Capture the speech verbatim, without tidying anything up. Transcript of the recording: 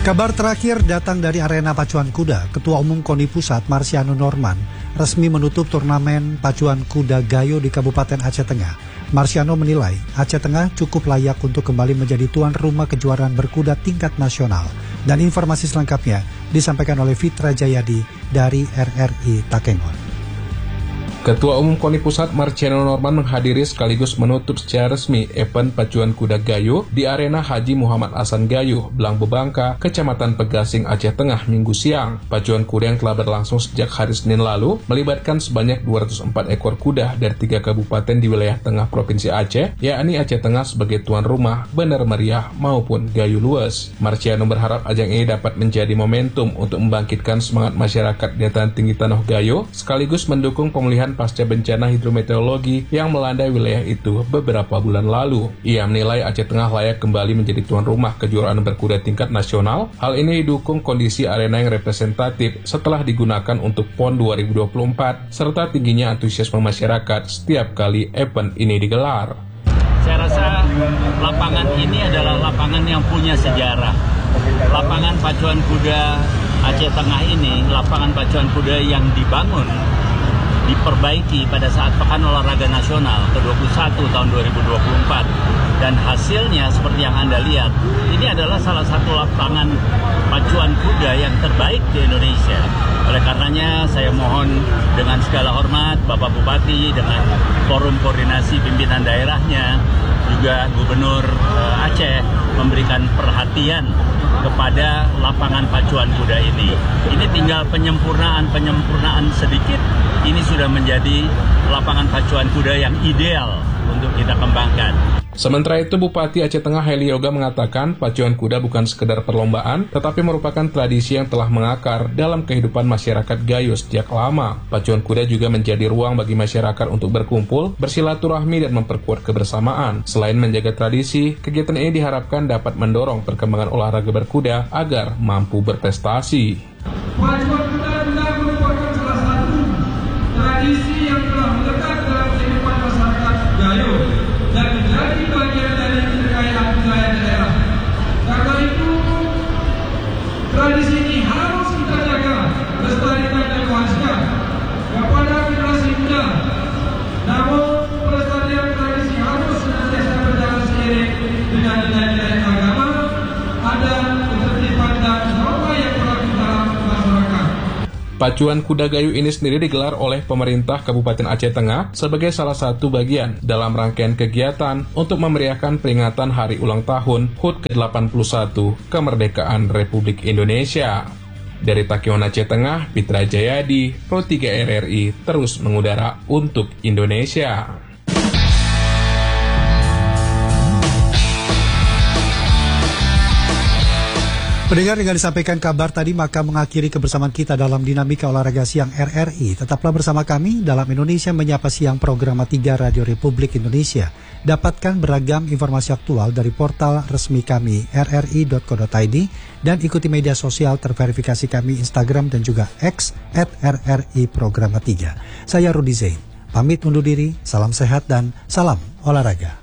Kabar terakhir datang dari arena pacuan kuda. Ketua Umum KONI Pusat, Marciano Norman, resmi menutup turnamen pacuan kuda Gayo di Kabupaten Aceh Tengah. Marciano menilai Aceh Tengah cukup layak untuk kembali menjadi tuan rumah kejuaraan berkuda tingkat nasional. Dan informasi selengkapnya disampaikan oleh Fitra Jayadi dari R R I Takengon. Ketua Umum KONI Pusat Marciano Norman menghadiri sekaligus menutup secara resmi event pacuan kuda Gayo di Arena Haji Muhammad Hasan Gayo, Belang Bebangka, Kecamatan Pegasing, Aceh Tengah, Minggu siang. Pacuan kuda yang telah berlangsung sejak hari Senin lalu melibatkan sebanyak dua ratus empat ekor kuda dari tiga kabupaten di wilayah tengah Provinsi Aceh, yakni Aceh Tengah sebagai tuan rumah, Bener Meriah maupun Gayo Lues. Marciano berharap ajang ini dapat menjadi momentum untuk membangkitkan semangat masyarakat di dataran tinggi Tanah Gayo, sekaligus mendukung pemulihan pasca bencana hidrometeorologi yang melanda wilayah itu beberapa bulan lalu. Ia menilai Aceh Tengah layak kembali menjadi tuan rumah kejuaraan berkuda tingkat nasional. Hal ini didukung kondisi arena yang representatif setelah digunakan untuk PON dua ribu dua puluh empat, serta tingginya antusiasme masyarakat setiap kali event ini digelar. Saya rasa lapangan ini adalah lapangan yang punya sejarah. Lapangan pacuan kuda Aceh Tengah ini, lapangan pacuan kuda yang dibangun diperbaiki pada saat Pekan Olahraga Nasional ke dua puluh satu tahun dua ribu dua puluh empat, dan hasilnya seperti yang Anda lihat, ini adalah salah satu lapangan pacuan kuda yang terbaik di Indonesia. Oleh karenanya saya mohon dengan segala hormat Bapak Bupati dengan forum koordinasi pimpinan daerahnya, juga Gubernur uh, Aceh memberikan perhatian kepada lapangan pacuan kuda ini. Ini tinggal penyempurnaan-penyempurnaan sedikit. Ini sudah menjadi lapangan pacuan kuda yang ideal untuk kita kembangkan. Sementara itu, Bupati Aceh Tengah Heli Yoga mengatakan pacuan kuda bukan sekedar perlombaan, tetapi merupakan tradisi yang telah mengakar dalam kehidupan masyarakat Gayo sejak lama. Pacuan kuda juga menjadi ruang bagi masyarakat untuk berkumpul, bersilaturahmi, dan memperkuat kebersamaan. Selain menjaga tradisi, kegiatan ini diharapkan dapat mendorong perkembangan olahraga berkuda agar mampu berprestasi. Pacuan kuda benar merupakan salah satu tradisi yang telah melekat dalam kehidupan masyarakat Gayo dan menjadi bagian dari kekayaan budaya daerah. Karena itu, tradisi ini harus kita jaga, lestarikan dan wariskan kepada generasi muda. Namun, pelestarian tradisi harus senantiasa berjalan seiring dengan nilai-nilai agama, adat, ketertiban dan norma yang berlaku dalam masyarakat. Pacuan kuda Gayo ini sendiri digelar oleh pemerintah Kabupaten Aceh Tengah sebagai salah satu bagian dalam rangkaian kegiatan untuk memeriahkan peringatan Hari Ulang Tahun H U T ke delapan puluh satu Kemerdekaan Republik Indonesia. Dari Takengon Aceh Tengah, Fitra Jayadi, Pro tiga R R I terus mengudara untuk Indonesia. Pendengar, dengan disampaikan kabar tadi maka mengakhiri kebersamaan kita dalam Dinamika Olahraga Siang R R I. Tetaplah bersama kami dalam Indonesia Menyapa Siang program tiga Radio Republik Indonesia. Dapatkan beragam informasi aktual dari portal resmi kami r r i dot co dot i d dan ikuti media sosial terverifikasi kami Instagram dan juga X at R R I Programa tiga. Saya Rudi Zain, pamit undur diri, salam sehat dan salam olahraga.